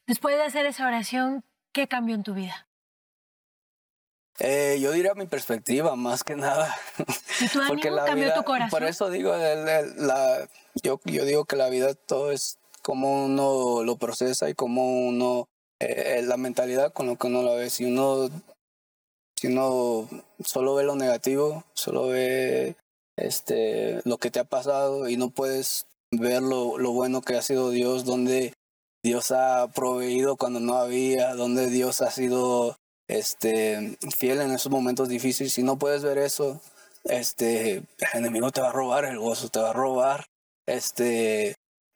Después de hacer esa oración, ¿qué cambió en tu vida? Yo diría mi perspectiva, más que nada. ¿Y tu ánimo cambió tu corazón? Por eso digo, yo digo que la vida todo es como uno lo procesa y como uno, la mentalidad con lo que uno lo ve. Si uno solo ve lo negativo, solo ve lo que te ha pasado y no puedes ver lo bueno que ha sido Dios, donde Dios ha proveído cuando no había, donde Dios ha sido fiel en esos momentos difíciles. Si no puedes ver eso, el enemigo te va a robar el gozo, te va a robar de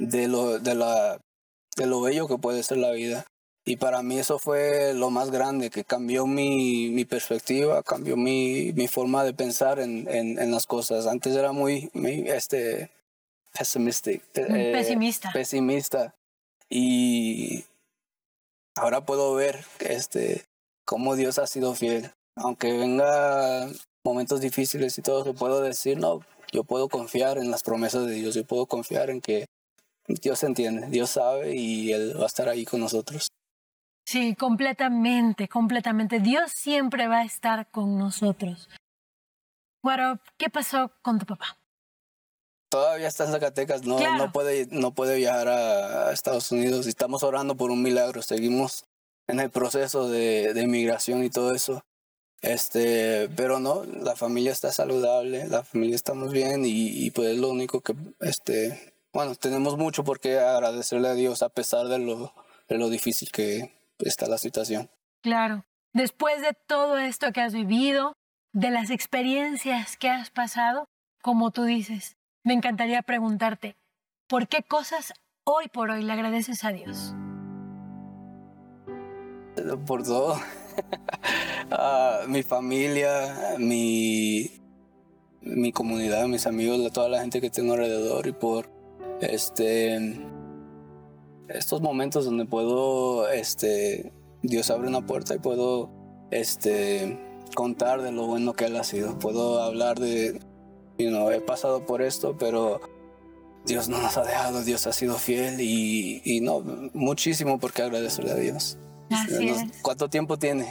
lo bello que puede ser la vida. Y para mí eso fue lo más grande, que cambió mi perspectiva, cambió mi forma de pensar en las cosas. Antes era muy pesimista. Y ahora puedo ver cómo Dios ha sido fiel. Aunque venga momentos difíciles y todo, yo puedo decir, no, yo puedo confiar en las promesas de Dios, yo puedo confiar en que Dios entiende, Dios sabe y Él va a estar ahí con nosotros. Sí, completamente. Dios siempre va a estar con nosotros. Guaro, ¿qué pasó con tu papá? Todavía está en Zacatecas, no puede viajar a Estados Unidos. Estamos orando por un milagro, seguimos en el proceso de migración y todo eso. Pero no, la familia está saludable, la familia estamos bien y pues es lo único que, tenemos mucho por qué agradecerle a Dios a pesar de lo difícil que está la situación. Claro. Después de todo esto que has vivido, de las experiencias que has pasado, como tú dices, me encantaría preguntarte, ¿por qué cosas hoy por hoy le agradeces a Dios? Por todo. Mi familia, mi comunidad, mis amigos, toda la gente que tengo alrededor y por estos momentos donde puedo, Dios abre una puerta y puedo contar de lo bueno que Él ha sido. Puedo hablar de, he pasado por esto, pero Dios no nos ha dejado, Dios ha sido fiel y no, muchísimo por qué agradecerle a Dios. Así es. ¿Cuánto tiempo tiene?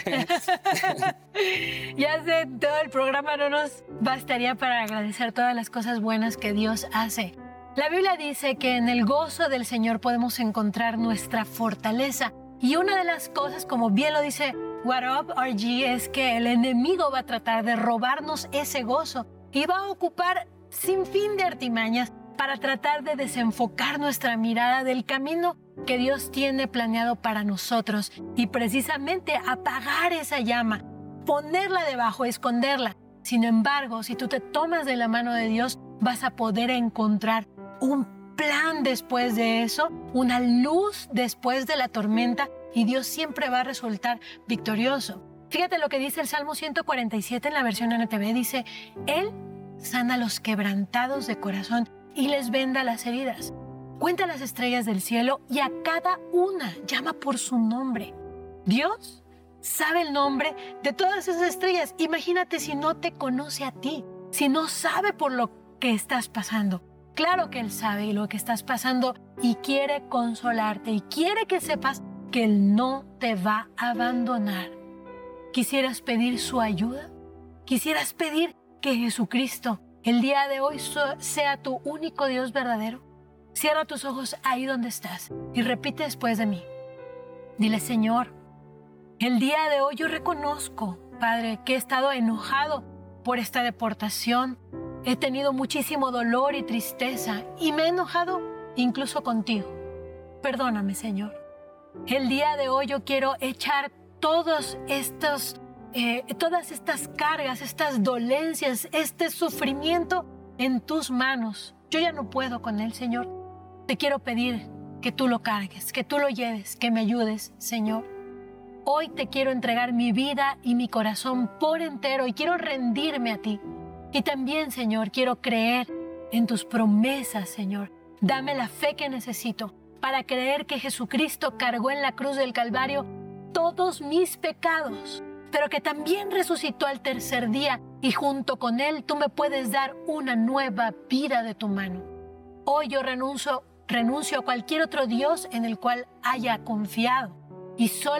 Ya sé, todo el programa no nos bastaría para agradecer todas las cosas buenas que Dios hace. La Biblia dice que en el gozo del Señor podemos encontrar nuestra fortaleza. Y una de las cosas, como bien lo dice What Up RG, es que el enemigo va a tratar de robarnos ese gozo y va a ocupar sin fin de artimañas para tratar de desenfocar nuestra mirada del camino que Dios tiene planeado para nosotros y precisamente apagar esa llama, ponerla debajo, esconderla. Sin embargo, si tú te tomas de la mano de Dios, vas a poder encontrar un plan después de eso, una luz después de la tormenta y Dios siempre va a resultar victorioso. Fíjate lo que dice el Salmo 147 en la versión NTV, dice, Él sana a los quebrantados de corazón y les venda las heridas. Cuenta las estrellas del cielo y a cada una llama por su nombre. Dios sabe el nombre de todas esas estrellas. Imagínate si no te conoce a ti, si no sabe por lo que estás pasando. Claro que Él sabe lo que estás pasando y quiere consolarte y quiere que sepas que Él no te va a abandonar. ¿Quisieras pedir su ayuda? ¿Quisieras pedir que Jesucristo el día de hoy sea tu único Dios verdadero? Cierra tus ojos ahí donde estás y repite después de mí. Dile, Señor, el día de hoy yo reconozco, Padre, que he estado enojado por esta deportación. He tenido muchísimo dolor y tristeza y me he enojado incluso contigo. Perdóname, Señor. El día de hoy yo quiero echar todas estas cargas, estas dolencias, este sufrimiento en tus manos. Yo ya no puedo con él, Señor. Te quiero pedir que tú lo cargues, que tú lo lleves, que me ayudes, Señor. Hoy te quiero entregar mi vida y mi corazón por entero y quiero rendirme a ti. Y también, Señor, quiero creer en tus promesas, Señor. Dame la fe que necesito para creer que Jesucristo cargó en la cruz del Calvario todos mis pecados, pero que también resucitó al tercer día y junto con Él tú me puedes dar una nueva vida de tu mano. Hoy yo renuncio renuncio a cualquier otro Dios en el cual haya confiado y solo